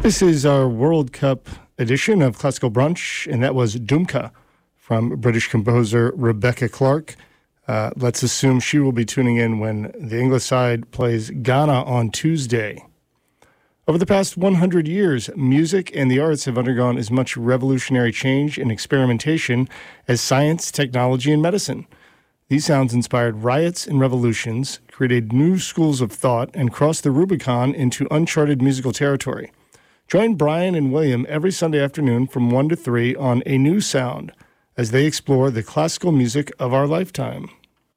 This is our World Cup edition of Classical Brunch, and that was Dumka from British composer Rebecca Clark. Let's assume she will be tuning in when the English side plays Ghana on Tuesday. Over the past 100 years, music and the arts have undergone as much revolutionary change and experimentation as science, technology, and medicine. These sounds inspired riots and revolutions, created new schools of thought, and crossed the Rubicon into uncharted musical territory. Join Brian and William every Sunday afternoon from 1 to 3 on A New Sound as they explore the classical music of our lifetime.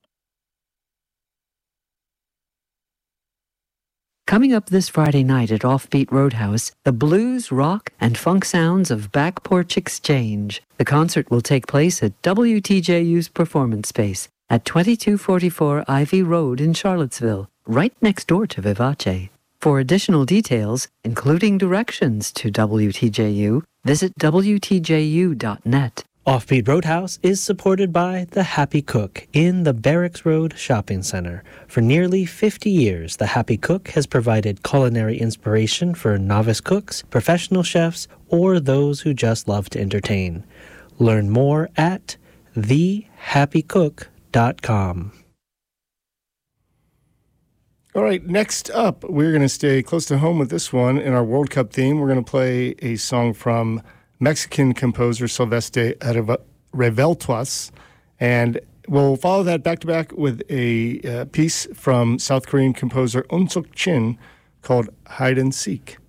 Coming up this Friday night at Offbeat Roadhouse, the blues, rock, and funk sounds of Back Porch Exchange. The concert will take place at WTJU's Performance Space at 2244 Ivy Road in Charlottesville, right next door to Vivace. For additional details, including directions to WTJU, visit WTJU.net. Offbeat Roadhouse is supported by The Happy Cook in the Barracks Road Shopping Center. For nearly 50 years, The Happy Cook has provided culinary inspiration for novice cooks, professional chefs, or those who just love to entertain. Learn more at thehappycook.com. All right, next up, we're going to stay close to home with this one in our World Cup theme. We're going to play a song from Mexican composer Silvestre Revueltas, and we'll follow that back-to-back with a piece from South Korean composer Eun Suk Chin called Hide and Seek.